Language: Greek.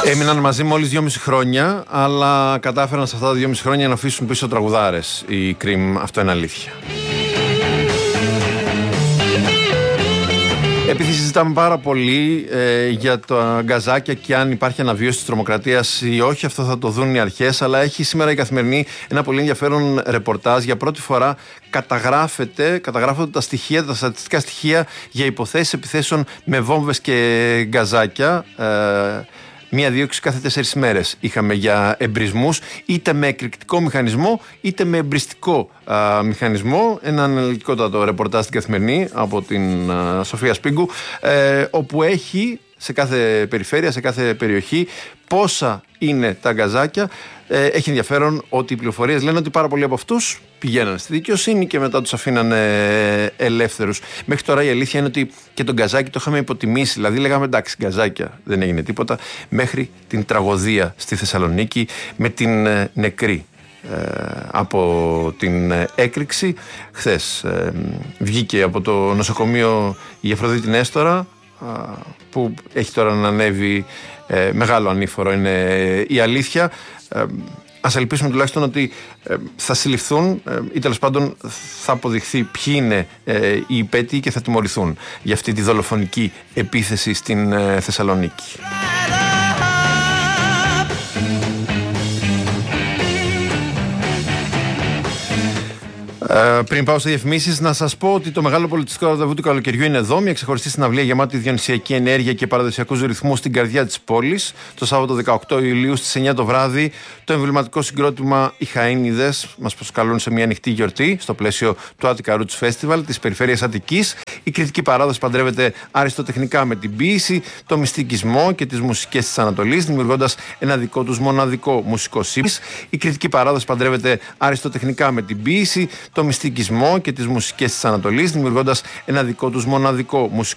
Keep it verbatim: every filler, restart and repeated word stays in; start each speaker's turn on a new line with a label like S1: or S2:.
S1: Έμειναν μαζί μόλις δυόμιση χρόνια, αλλά κατάφεραν σε αυτά τα δυόμιση χρόνια να αφήσουν πίσω τραγουδάρες. Η Cream, αυτό είναι αλήθεια. Επειδή συζητάμε πάρα πολύ ε, για τα γκαζάκια και αν υπάρχει αναβίωση της τρομοκρατίας ή όχι, αυτό θα το δουν οι αρχές, αλλά έχει σήμερα η Καθημερινή ένα πολύ ενδιαφέρον ρεπορτάζ. Για πρώτη φορά καταγράφεται, καταγράφονται τα στοιχεία, τα στατιστικά στοιχεία για υποθέσεις επιθέσεων με βόμβες και γκαζάκια. Ε, Μία δίωξη κάθε τέσσερις μέρες είχαμε για εμπρισμούς, είτε με εκρηκτικό μηχανισμό είτε με εμπριστικό α, μηχανισμό. Ένα αναλυτικότατο ρεπορτάζ στην Καθημερινή από την α, Σοφία Σπίγκου, ε, όπου έχει σε κάθε περιφέρεια, σε κάθε περιοχή πόσα είναι τα γκαζάκια. Ε, έχει ενδιαφέρον ότι οι πληροφορίες λένε ότι πάρα πολλοί από αυτούς πηγαίνανε στη δικαιοσύνη και μετά τους αφήνανε ελεύθερους. Μέχρι τώρα η αλήθεια είναι ότι και τον γκαζάκι το είχαμε υποτιμήσει. Δηλαδή λέγαμε εντάξει, γκαζάκια, δεν έγινε τίποτα. Μέχρι την τραγωδία στη Θεσσαλονίκη με την ε, νεκρή ε, από την ε, έκρηξη. Χθες ε, βγήκε από το νοσοκομείο η Αφροδίτη Νέστορα, που έχει τώρα να ανέβει ε, μεγάλο ανήφορο, είναι η αλήθεια. Ε, ας ελπίσουμε τουλάχιστον ότι ε, θα συλληφθούν ε, ή τέλος πάντων θα αποδειχθεί ποιοι είναι ε, οι υπέτειοι και θα τιμωρηθούν για αυτή τη δολοφονική επίθεση στην ε, Θεσσαλονίκη. Uh, πριν πάω σε διαφημίσεις, να σας πω ότι το μεγάλο πολιτιστικό ραντεβού του καλοκαιριού είναι εδώ. Μια ξεχωριστή συναυλία γεμάτη διονυσιακή ενέργεια και παραδοσιακούς ρυθμούς στην καρδιά της πόλης. Το Σάββατο δεκαοκτώ Ιουλίου στις εννιά το βράδυ, το εμβληματικό συγκρότημα Οι Χαΐνιδες μας προσκαλούν σε μια ανοιχτή γιορτή στο πλαίσιο του Attica Roots Festival της περιφέρειας Αττικής. Η κριτική παράδοση παντρεύεται αριστοτεχνικά με την ποίηση, το μυστικισμό και τις μουσικές της Ανατολής, δημιουργώντας ένα δικό τους μοναδικό μουσικό σύμπαν. Η κριτική παράδοση παντρεύεται αριστοτεχνικά με την ποίηση, το μυστικισμό και τις μουσικές της Ανατολής, δημιουργώντας ένα δικό τους μοναδικό μουσικό